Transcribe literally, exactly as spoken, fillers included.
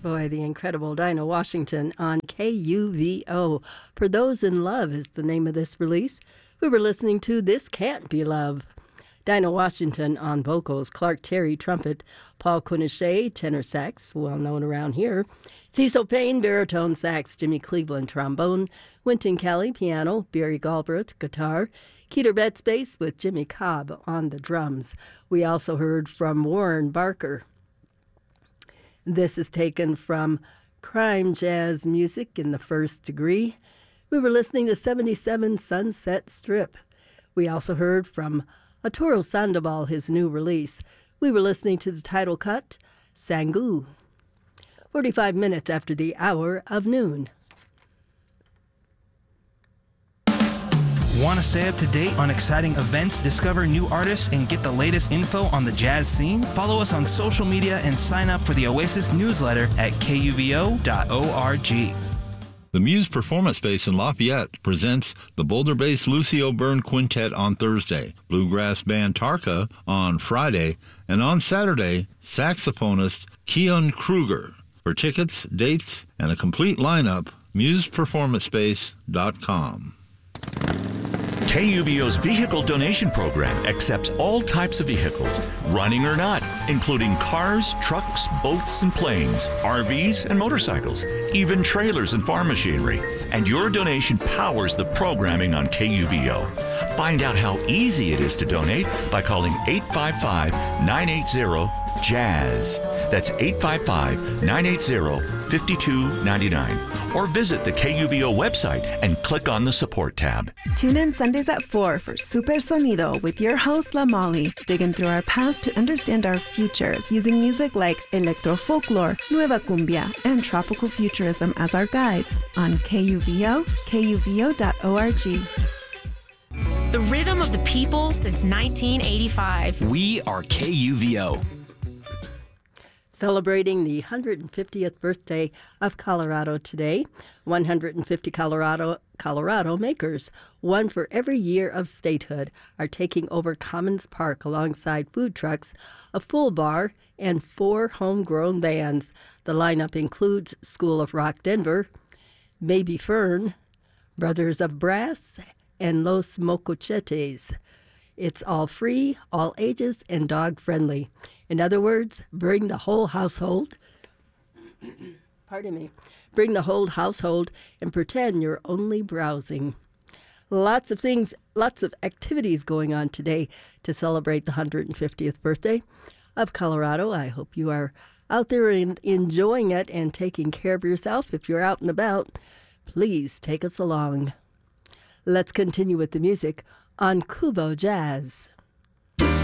Boy, the incredible Dinah Washington on K U V O. For Those in Love is the name of this release. We were listening to This Can't Be Love. Dinah Washington on vocals, Clark Terry trumpet, Paul Quinichette tenor sax, well known around here, Cecil Payne baritone sax, Jimmy Cleveland trombone, Wynton Kelly piano, Barry Galbraith guitar, Keter Betts bass with Jimmy Cobb on the drums. We also heard from Warren Barker. This is taken from Crime Jazz Music in the First Degree. We were listening to seventy-seven Sunset Strip. We also heard from Arturo Sandoval, his new release. We were listening to the title cut, Sangu. forty-five minutes after the hour of noon. Want to stay up to date on exciting events, discover new artists, and get the latest info on the jazz scene? Follow us on social media and sign up for the Oasis newsletter at K U V O dot org. The Muse Performance Space in Lafayette presents the Boulder-based Lucy O'Byrne Quintet on Thursday, bluegrass band Tarka on Friday, and on Saturday, saxophonist Keon Kruger. For tickets, dates, and a complete lineup, muse performance space dot com. K U V O's vehicle donation program accepts all types of vehicles, running or not, including cars, trucks, boats, and planes, R Vs, and motorcycles, even trailers and farm machinery. And your donation powers the programming on K U V O. Find out how easy it is to donate by calling eight five five, nine eight zero, jazz. That's eight five five, nine eight zero, five two nine nine. Or visit the K U V O website and click on the support tab. Tune in Sundays at four for Super Sonido with your host, La Molly, digging through our past to understand our futures using music like electro folklore, nueva cumbia, and tropical futurism as our guides on K U V O, K U V O dot org. The rhythm of the people since nineteen eighty-five. We are K U V O. Celebrating the one hundred fiftieth birthday of Colorado today. one hundred fifty Colorado Colorado makers, one for every year of statehood, are taking over Commons Park alongside food trucks, a full bar, and four homegrown bands. The lineup includes School of Rock Denver, Baby Fern, Brothers of Brass, and Los Mocochetes. It's all free, all ages, and dog-friendly. In other words, bring the whole household, pardon me, bring the whole household and pretend you're only browsing. Lots of things, lots of activities going on today to celebrate the one hundred fiftieth birthday of Colorado. I hope you are out there and enjoying it and taking care of yourself. If you're out and about, please take us along. Let's continue with the music on Kubo Jazz.